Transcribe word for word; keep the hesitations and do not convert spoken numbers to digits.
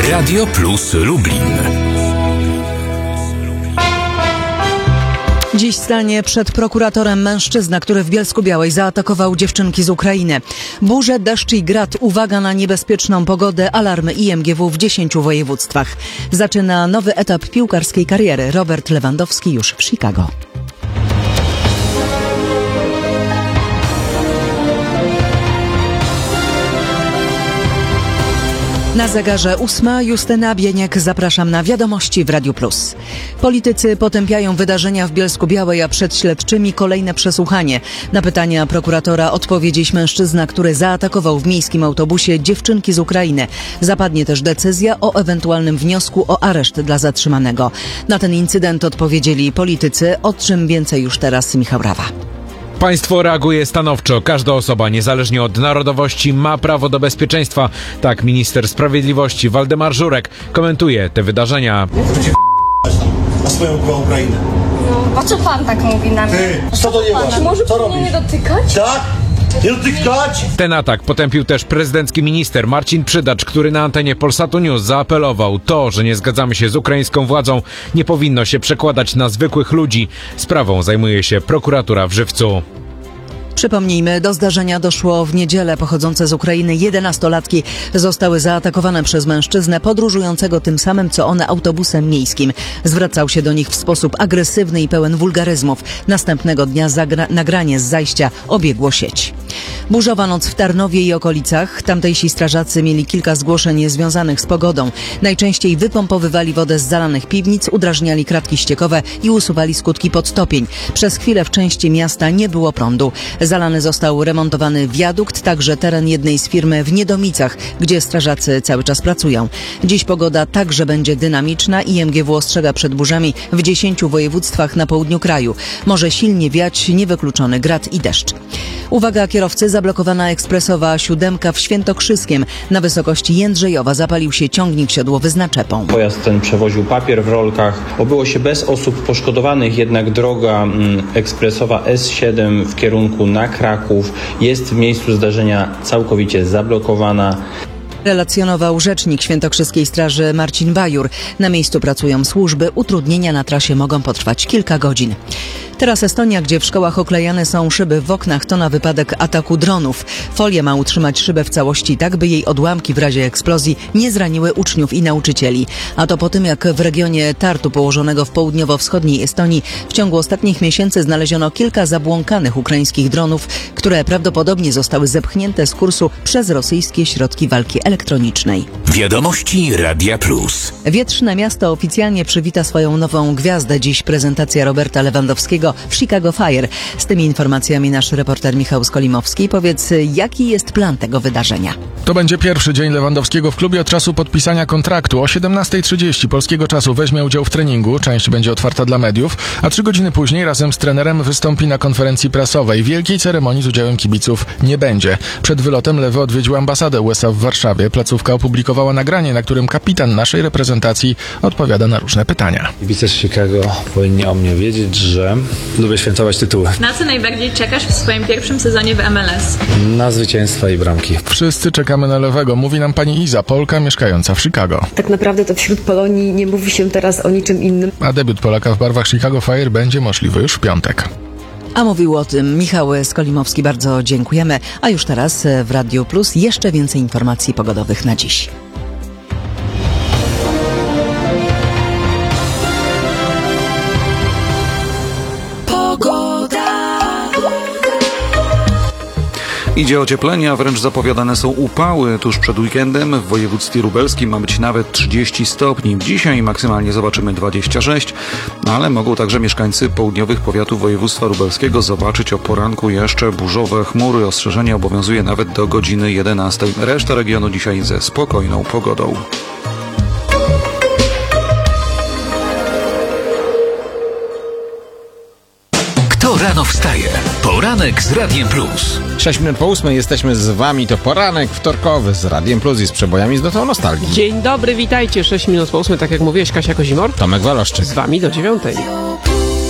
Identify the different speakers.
Speaker 1: Radio Plus Lublin.
Speaker 2: Dziś stanie przed prokuratorem mężczyzna, który w Bielsku-Białej zaatakował dziewczynki z Ukrainy. Burze, deszcz i grad, uwaga na niebezpieczną pogodę, alarmy I M G W w dziesięciu województwach. Zaczyna nowy etap piłkarskiej kariery. Robert Lewandowski już w Chicago. Na zegarze ósma, Justyna Bieniek, zapraszam na wiadomości w Radiu Plus. Politycy potępiają wydarzenia w Bielsku-Białej, a przed śledczymi kolejne przesłuchanie. Na pytania prokuratora odpowie dziś mężczyzna, który zaatakował w miejskim autobusie dziewczynki z Ukrainy. Zapadnie też decyzja o ewentualnym wniosku o areszt dla zatrzymanego. Na ten incydent odpowiedzieli politycy, o czym więcej już teraz Michał Rawa.
Speaker 3: Państwo reaguje stanowczo. Każda osoba, niezależnie od narodowości, ma prawo do bezpieczeństwa. Tak minister sprawiedliwości Waldemar Żurek komentuje te wydarzenia.
Speaker 4: Na swoją Ukrainę.
Speaker 5: No, o co pan tak mówi na mnie?
Speaker 4: Ty, co to nie masz?
Speaker 5: Czy może
Speaker 4: co
Speaker 5: pan mnie nie dotykać?
Speaker 4: Tak? Nie dotykać?
Speaker 3: Ten atak potępił też prezydencki minister Marcin Przydacz, który na antenie Polsatu News zaapelował: to, że nie zgadzamy się z ukraińską władzą, nie powinno się przekładać na zwykłych ludzi. Sprawą zajmuje się prokuratura w Żywcu.
Speaker 2: Przypomnijmy, do zdarzenia doszło w niedzielę. Pochodzące z Ukrainy jedenastolatki zostały zaatakowane przez mężczyznę podróżującego tym samym co one autobusem miejskim. Zwracał się do nich w sposób agresywny i pełen wulgaryzmów. Następnego dnia zagra- nagranie z zajścia obiegło sieć. Burzowa noc w Tarnowie i okolicach. Tamtejsi strażacy mieli kilka zgłoszeń związanych z pogodą. Najczęściej wypompowywali wodę z zalanych piwnic, udrażniali kratki ściekowe i usuwali skutki podtopień. Przez chwilę w części miasta nie było prądu. Zalany został remontowany wiadukt, także teren jednej z firm w Niedomicach, gdzie strażacy cały czas pracują. Dziś pogoda także będzie dynamiczna. I M G W ostrzega przed burzami w dziesięciu województwach na południu kraju. Może silnie wiać, niewykluczony grad i deszcz. Uwaga kierowcy, zablokowana ekspresowa siódemka w Świętokrzyskiem. Na wysokości Jędrzejowa zapalił się ciągnik siodłowy z naczepą.
Speaker 6: Pojazd ten przewoził papier w rolkach. Obyło się bez osób poszkodowanych, jednak droga mm, ekspresowa S siedem w kierunku na Kraków jest w miejscu zdarzenia całkowicie zablokowana.
Speaker 2: Relacjonował rzecznik Świętokrzyskiej Straży Marcin Bajur. Na miejscu pracują służby. Utrudnienia na trasie mogą potrwać kilka godzin. Teraz Estonia, gdzie w szkołach oklejane są szyby w oknach, to na wypadek ataku dronów. Folia ma utrzymać szybę w całości tak, by jej odłamki w razie eksplozji nie zraniły uczniów i nauczycieli. A to po tym, jak w regionie Tartu, położonego w południowo-wschodniej Estonii, w ciągu ostatnich miesięcy znaleziono kilka zabłąkanych ukraińskich dronów, które prawdopodobnie zostały zepchnięte z kursu przez rosyjskie środki walki elektronicznej.
Speaker 1: Wiadomości Radia Plus.
Speaker 2: Wietrzne miasto oficjalnie przywita swoją nową gwiazdę. Dziś prezentacja Roberta Lewandowskiego w Chicago Fire. Z tymi informacjami nasz reporter Michał Skolimowski. Powiedz, jaki jest plan tego wydarzenia?
Speaker 7: To będzie pierwszy dzień Lewandowskiego w klubie od czasu podpisania kontraktu. O siedemnasta trzydzieści polskiego czasu weźmie udział w treningu. Część będzie otwarta dla mediów, a trzy godziny później razem z trenerem wystąpi na konferencji prasowej. Wielkiej ceremonii z udziałem kibiców nie będzie. Przed wylotem Lewy odwiedził ambasadę U S A w Warszawie. Placówka opublikowała nagranie, na którym kapitan naszej reprezentacji odpowiada na różne pytania.
Speaker 8: Kibice z Chicago powinni o mnie wiedzieć, że lubię świętować tytuły.
Speaker 9: Na co najbardziej czekasz w swoim pierwszym sezonie w M L S?
Speaker 8: Na zwycięstwa i bramki.
Speaker 7: Wszyscy czekamy na Lewego, mówi nam pani Iza, Polka mieszkająca w Chicago.
Speaker 10: Tak naprawdę to wśród Polonii nie mówi się teraz o niczym innym.
Speaker 7: A debiut Polaka w barwach Chicago Fire będzie możliwy już w piątek.
Speaker 2: A mówił o tym Michał Skolimowski. Bardzo dziękujemy. A już teraz w Radiu Plus jeszcze więcej informacji pogodowych na dziś.
Speaker 11: Idzie ocieplenie, a wręcz zapowiadane są upały. Tuż przed weekendem w województwie lubelskim ma być nawet trzydzieści stopni. Dzisiaj maksymalnie zobaczymy dwadzieścia sześć, ale mogą także mieszkańcy południowych powiatów województwa lubelskiego zobaczyć o poranku jeszcze burzowe chmury. Ostrzeżenie obowiązuje nawet do godziny jedenastej. Reszta regionu dzisiaj ze spokojną pogodą.
Speaker 1: Kto rano wstaje? Poranek z Radiem Plus.
Speaker 12: sześć minut po ósmej jesteśmy z wami. To poranek wtorkowy z Radiem Plus i z przebojami z dotą nostalgii.
Speaker 13: Dzień dobry, witajcie. sześć minut po ósmej, tak jak mówiłeś, Kasia Kozimor.
Speaker 12: Tomek Waloszczyk.
Speaker 13: Z wami do dziewiątej.